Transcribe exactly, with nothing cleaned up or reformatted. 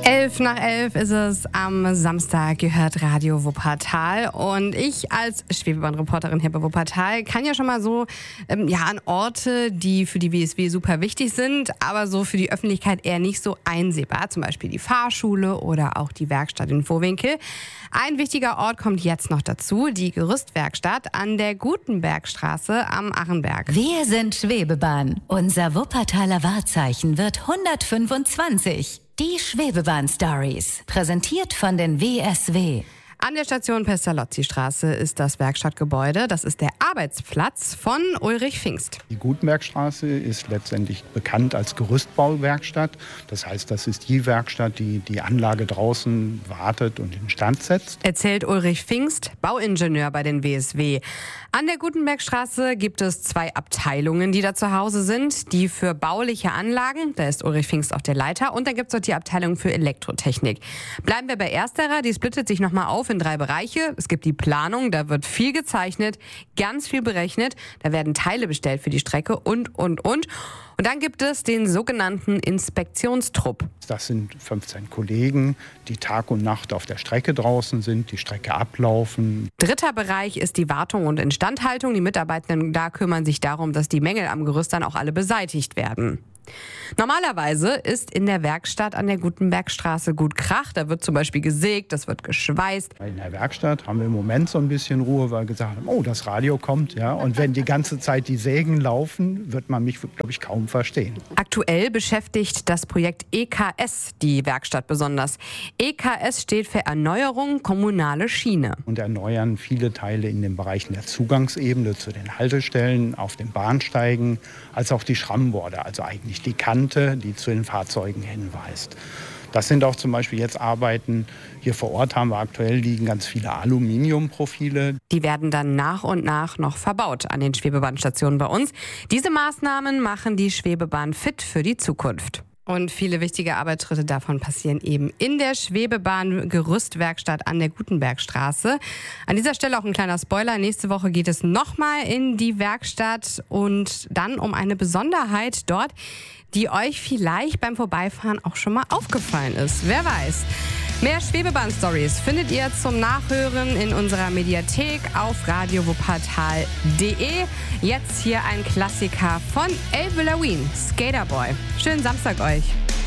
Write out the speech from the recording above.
Elf nach elf ist es am Samstag, gehört Radio Wuppertal. Und ich als Schwebebahn-Reporterin hier bei Wuppertal kann ja schon mal so ähm, ja, an Orte, die für die W S W super wichtig sind, aber so für die Öffentlichkeit eher nicht so einsehbar. Zum Beispiel die Fahrschule oder auch die Werkstatt in Vohwinkel. Ein wichtiger Ort kommt jetzt noch dazu, die Gerüstwerkstatt an der Gutenbergstraße am Achenberg. Wir sind Schwebebahn. Unser Wuppertaler Wahrzeichen wird hundertfünfundzwanzig. Die Schwebebahn-Stories, präsentiert von den W S W. An der Station Pestalozzi-Straße ist das Werkstattgebäude. Das ist der Arbeitsplatz von Ulrich Pfingst. Die Gutenbergstraße ist letztendlich bekannt als Gerüstbauwerkstatt. Das heißt, das ist die Werkstatt, die die Anlage draußen wartet und instand setzt. Erzählt Ulrich Pfingst, Bauingenieur bei den W S W. An der Gutenbergstraße gibt es zwei Abteilungen, die da zu Hause sind. Die für bauliche Anlagen, da ist Ulrich Pfingst auch der Leiter. Und dann gibt es dort die Abteilung für Elektrotechnik. Bleiben wir bei ersterer, die splittet sich nochmal auf in drei Bereiche. Es gibt die Planung, da wird viel gezeichnet, ganz viel berechnet. Da werden Teile bestellt für die Strecke und, und, und. Und dann gibt es den sogenannten Inspektionstrupp. Das sind fünfzehn Kollegen, die Tag und Nacht auf der Strecke draußen sind, die Strecke ablaufen. Dritter Bereich ist die Wartung und Instandhaltung. Die Mitarbeitenden da kümmern sich darum, dass die Mängel am Gerüst dann auch alle beseitigt werden. Normalerweise ist in der Werkstatt an der Gutenbergstraße gut Krach. Da wird zum Beispiel gesägt, das wird geschweißt. In der Werkstatt haben wir im Moment so ein bisschen Ruhe, weil wir gesagt haben, oh, das Radio kommt. Ja. Und wenn die ganze Zeit die Sägen laufen, wird man mich, glaube ich, kaum verstehen. Aktuell beschäftigt das Projekt E K S die Werkstatt besonders. E K S steht für Erneuerung kommunale Schiene. Und erneuern viele Teile in den Bereichen der Zugangsebene zu den Haltestellen, auf den Bahnsteigen, als auch die Schrammborde, also eigentlich die Kante, die zu den Fahrzeugen hinweist. Das sind auch zum Beispiel jetzt Arbeiten, hier vor Ort haben wir aktuell liegen ganz viele Aluminiumprofile. Die werden dann nach und nach noch verbaut an den Schwebebahnstationen bei uns. Diese Maßnahmen machen die Schwebebahn fit für die Zukunft. Und viele wichtige Arbeitsschritte davon passieren eben in der Schwebebahn-Gerüstwerkstatt an der Gutenbergstraße. An dieser Stelle auch ein kleiner Spoiler. Nächste Woche geht es nochmal in die Werkstatt und dann um eine Besonderheit dort, die euch vielleicht beim Vorbeifahren auch schon mal aufgefallen ist. Wer weiß. Mehr Schwebebahn-Stories findet ihr zum Nachhören in unserer Mediathek auf radio wuppertal punkt de. Jetzt hier ein Klassiker von Avril Lavigne, Skaterboy. Schönen Samstag euch.